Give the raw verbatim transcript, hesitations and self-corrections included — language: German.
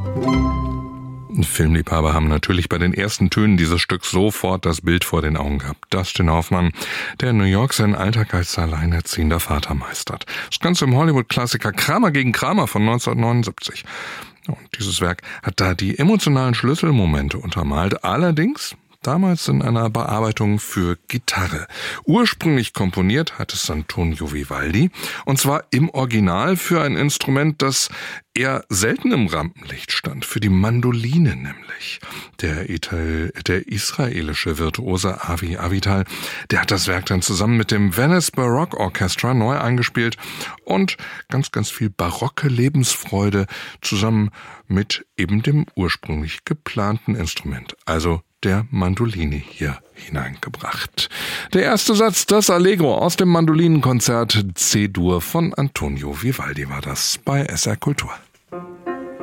Filmliebhaber haben natürlich bei den ersten Tönen dieses Stücks sofort das Bild vor den Augen gehabt. Dustin Hoffmann, der in New York seinen Alltag als alleinerziehender Vater meistert. Das Ganze im Hollywood-Klassiker Kramer gegen Kramer von neunzehnhundertneunundsiebzig. Und dieses Werk hat da die emotionalen Schlüsselmomente untermalt, allerdings damals in einer Bearbeitung für Gitarre. Ursprünglich komponiert hat es Antonio Vivaldi, und zwar im Original für ein Instrument, das eher selten im Rampenlicht stand, für die Mandoline nämlich. Der, Ital- der israelische Virtuose Avi Avital, der hat das Werk dann zusammen mit dem Venice Baroque Orchestra neu eingespielt und ganz, ganz viel barocke Lebensfreude zusammen mit eben dem ursprünglich geplanten Instrument, also der Mandoline hier hineingebracht. Der erste Satz, das Allegro aus dem Mandolinenkonzert C-Dur von Antonio Vivaldi war das bei S R Kultur.